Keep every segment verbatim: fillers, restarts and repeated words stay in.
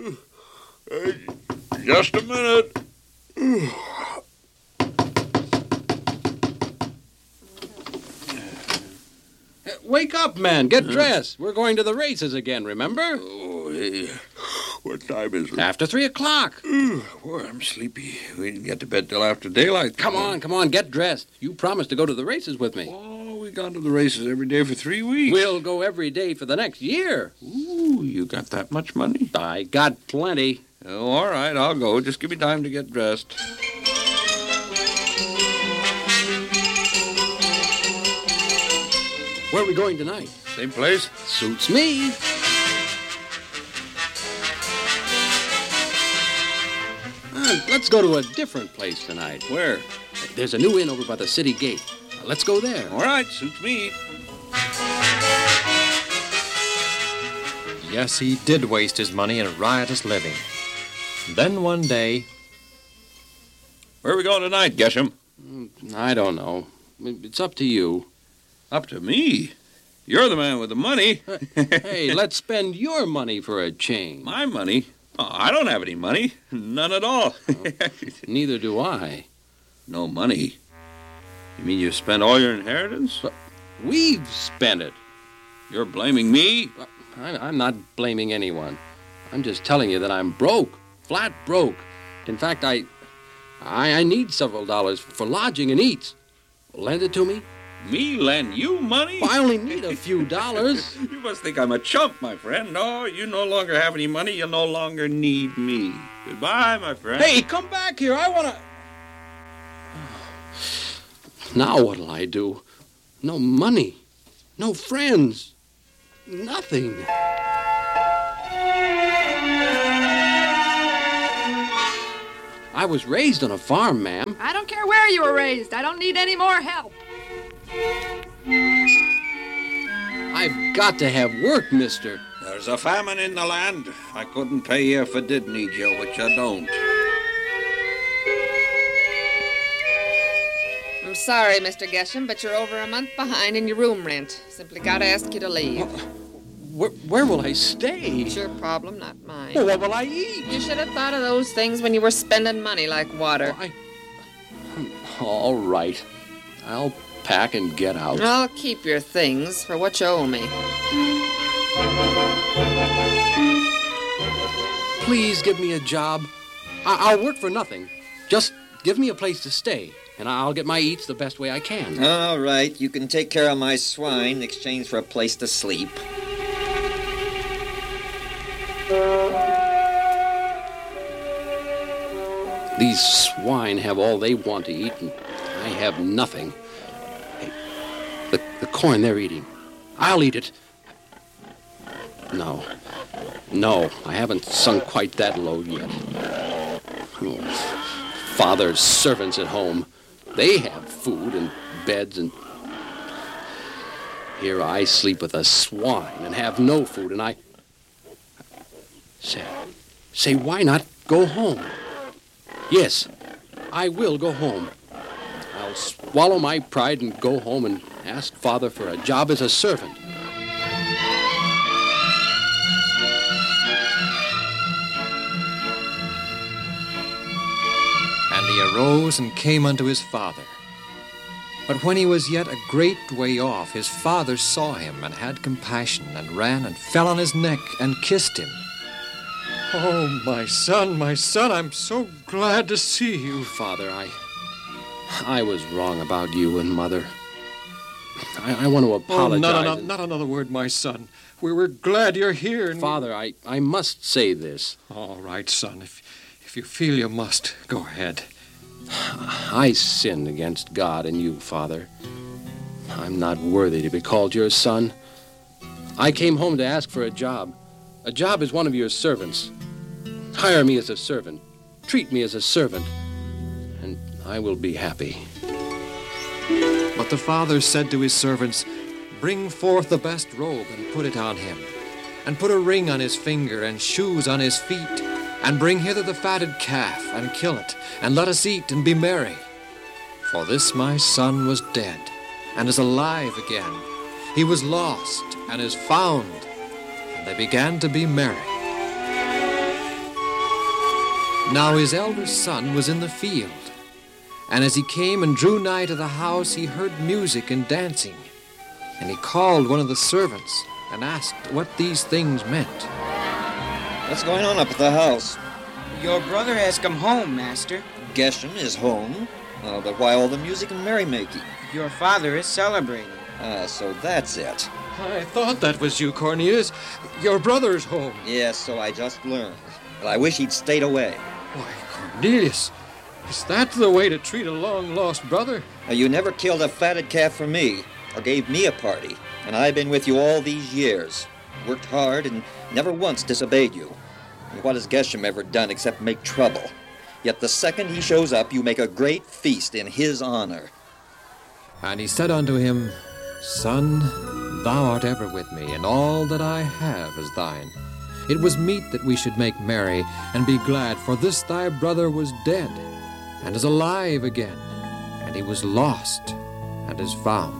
Hey, just a minute. Wake up, man. Get dressed. We're going to the races again, remember? Oh, hey. What time is it? After three o'clock. Boy, I'm sleepy. We didn't get to bed till after daylight. Come on, come on, get dressed. You promised to go to the races with me. Oh, we gone to the races every day for three weeks. We'll go every day for the next year. Ooh, you got that much money? I got plenty. Oh, all right, I'll go. Just give me time to get dressed. Where are we going tonight? Same place? Suits me. Uh, let's go to a different place tonight. Where? There's a new inn over by the city gate. Uh, let's go there. All right, suits me. Yes, he did waste his money in riotous living. Then one day... Where are we going tonight, Gesham? I don't know. It's up to you. Up to me? You're the man with the money. Hey, let's spend your money for a change. My money? Oh, I don't have any money. None at all. Neither do I. No money? You mean you spent all your inheritance? But we've spent it. You're blaming me? I'm not blaming anyone. I'm just telling you that I'm broke. Flat broke. In fact, I... I, I need several dollars for lodging and eats. Lend it to me? Me lend you money? Well, I only need a few dollars. You must think I'm a chump, my friend. No, you no longer have any money. You no longer need me. Goodbye, my friend. Hey, come back here. I want to... Now what'll I do? No money. No friends. Nothing. I was raised on a farm, ma'am. I don't care where you were raised. I don't need any more help. I've got to have work, mister. There's a famine in the land. I couldn't pay you if I did need you, which I don't. I'm sorry, Mister Gesham, but you're over a month behind in your room rent. Simply gotta ask you to leave. Where, where will I stay? It's your problem, not mine. Well, what will I eat? You should have thought of those things when you were spending money like water. I... All right. I'll pack and get out. I'll keep your things for what you owe me. Please give me a job. I- I'll work for nothing. Just give me a place to stay, and I'll get my eats the best way I can. All right, you can take care of my swine in exchange for a place to sleep. These swine have all they want to eat, and I have nothing. Hey, the, the corn they're eating, I'll eat it. No, no, I haven't sunk quite that low yet. Oh, father's servants at home, they have food and beds, and here I sleep with a swine and have no food, and I... Say, say, why not go home? Yes, I will go home. I'll swallow my pride and go home and ask Father for a job as a servant. And he arose and came unto his father. But when he was yet a great way off, his father saw him and had compassion, and ran and fell on his neck and kissed him. Oh, my son, my son, I'm so glad to see you. Father, I... I was wrong about you and Mother. I, I want to apologize. Oh, no, no, no, not another word, my son. We were glad you're here. And Father, I, I must say this. All right, son, if, if you feel you must, go ahead. I sinned against God and you, Father. I'm not worthy to be called your son. I came home to ask for a job. A job as one of your servants. Hire me as a servant. Treat me as a servant. And I will be happy. But the father said to his servants, Bring forth the best robe and put it on him, and put a ring on his finger and shoes on his feet, and bring hither the fatted calf and kill it, and let us eat and be merry. For this my son was dead, and is alive again. He was lost, and is found. And they began to be merry. Now his eldest son was in the field, and as he came and drew nigh to the house, he heard music and dancing. And he called one of the servants and asked what these things meant. What's going on up at the house? Your brother has come home, master. Geshem is home. Uh, but why all the music and merrymaking? Your father is celebrating. Ah, so that's it. I thought that was you, Cornelius. Your brother's home. Yes, so I just learned. But I wish he'd stayed away. Why, Cornelius, is that the way to treat a long-lost brother? Now, you never killed a fatted calf for me, or gave me a party, and I've been with you all these years. Worked hard and never once disobeyed you. And what has Geshem ever done except make trouble? Yet the second he shows up, you make a great feast in his honor. And he said unto him, Son, thou art ever with me, and all that I have is thine. It was meet that we should make merry and be glad, for this thy brother was dead, and is alive again, and he was lost, and is found.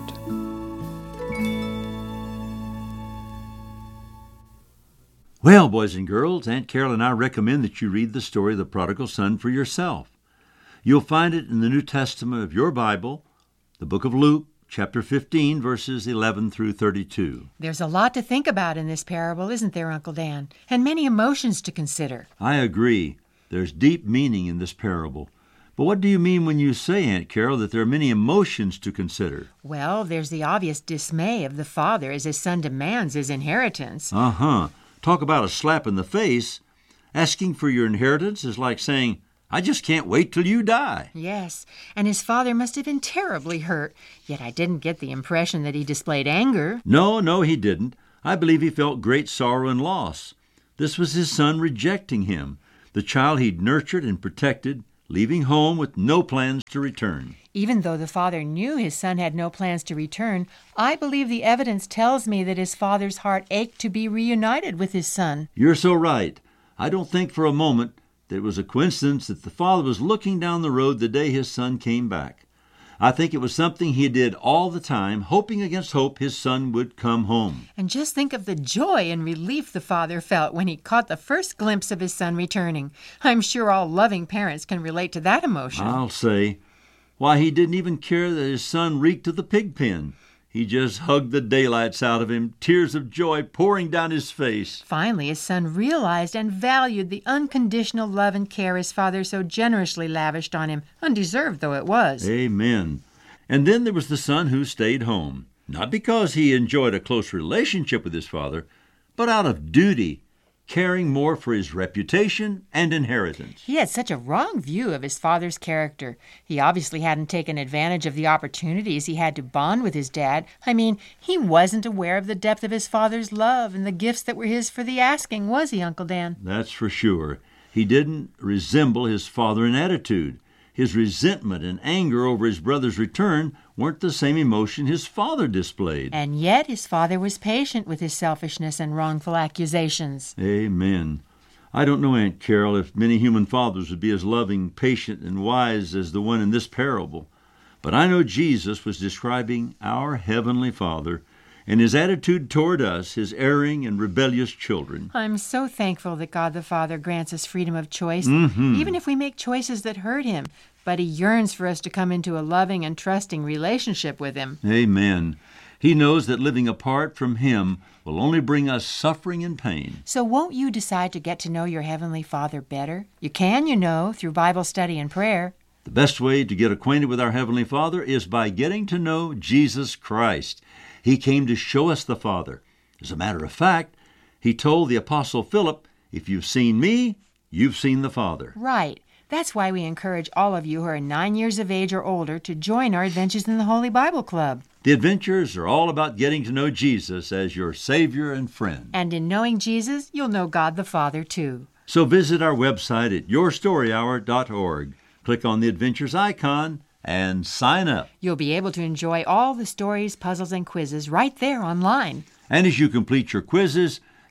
Well, boys and girls, Aunt Carol and I recommend that you read the story of the prodigal son for yourself. You'll find it in the New Testament of your Bible, the book of Luke, chapter fifteen, verses eleven through thirty-two. There's a lot to think about in this parable, isn't there, Uncle Dan? And many emotions to consider. I agree. There's deep meaning in this parable. But what do you mean when you say, Aunt Carol, that there are many emotions to consider? Well, there's the obvious dismay of the father as his son demands his inheritance. Uh-huh. Talk about a slap in the face. Asking for your inheritance is like saying, I just can't wait till you die. Yes, and his father must have been terribly hurt, yet I didn't get the impression that he displayed anger. No, no, he didn't. I believe he felt great sorrow and loss. This was his son rejecting him, the child he'd nurtured and protected, leaving home with no plans to return. Even though the father knew his son had no plans to return, I believe the evidence tells me that his father's heart ached to be reunited with his son. You're so right. I don't think for a moment that it was a coincidence that the father was looking down the road the day his son came back. I think it was something he did all the time, hoping against hope his son would come home. And just think of the joy and relief the father felt when he caught the first glimpse of his son returning. I'm sure all loving parents can relate to that emotion. I'll say. Why, he didn't even care that his son reeked of the pig pen. He just hugged the daylights out of him, tears of joy pouring down his face. Finally, his son realized and valued the unconditional love and care his father so generously lavished on him, undeserved though it was. Amen. And then there was the son who stayed home, not because he enjoyed a close relationship with his father, but out of duty, caring more for his reputation and inheritance. He had such a wrong view of his father's character. He obviously hadn't taken advantage of the opportunities he had to bond with his dad. I mean, he wasn't aware of the depth of his father's love and the gifts that were his for the asking, was he, Uncle Dan? That's for sure. He didn't resemble his father in attitude. His resentment and anger over his brother's return weren't the same emotion his father displayed. And yet his father was patient with his selfishness and wrongful accusations. Amen. I don't know, Aunt Carol, if many human fathers would be as loving, patient, and wise as the one in this parable. But I know Jesus was describing our Heavenly Father and his attitude toward us, his erring and rebellious children. I'm so thankful that God the Father grants us freedom of choice, Mm-hmm. even if we make choices that hurt him. But he yearns for us to come into a loving and trusting relationship with him. Amen. He knows that living apart from him will only bring us suffering and pain. So won't you decide to get to know your Heavenly Father better? You can, you know, through Bible study and prayer. The best way to get acquainted with our Heavenly Father is by getting to know Jesus Christ. He came to show us the Father. As a matter of fact, he told the Apostle Philip, if you've seen me, you've seen the Father. Right. That's why we encourage all of you who are nine years of age or older to join our Adventures in the Holy Bible Club. The adventures are all about getting to know Jesus as your Savior and friend. And in knowing Jesus, you'll know God the Father, too. So visit our website at your story hour dot org. Click on the Adventures icon and sign up. You'll be able to enjoy all the stories, puzzles, and quizzes right there online. And as you complete your quizzes,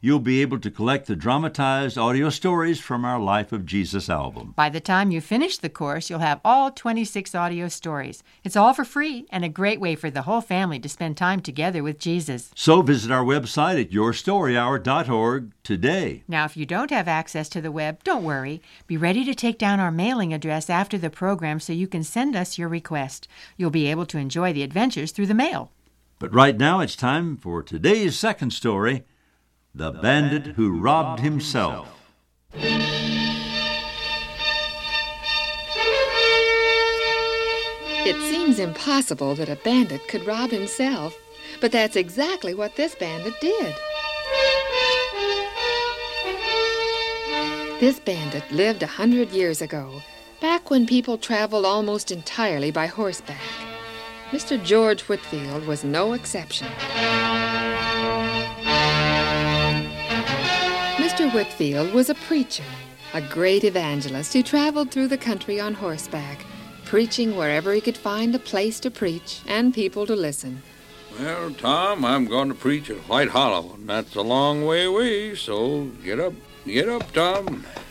you'll be able to collect the dramatized audio stories from our Life of Jesus album. By the time you finish the course, you'll have all twenty-six audio stories. It's all for free and a great way for the whole family to spend time together with Jesus. So visit our website at your story hour dot org today. Now, if you don't have access to the web, don't worry. Be ready to take down our mailing address after the program so you can send us your request. You'll be able to enjoy the adventures through the mail. But right now it's time for today's second story, The Bandit Who Robbed Himself. It seems impossible that a bandit could rob himself, but that's exactly what this bandit did. This bandit lived a hundred years ago, back when people traveled almost entirely by horseback. Mister George Whitfield was no exception. Mister Whitfield was a preacher, a great evangelist who traveled through the country on horseback, preaching wherever he could find a place to preach and people to listen. Well, Tom, I'm going to preach at White Hollow, and that's a long way away, so get up, get up, Tom.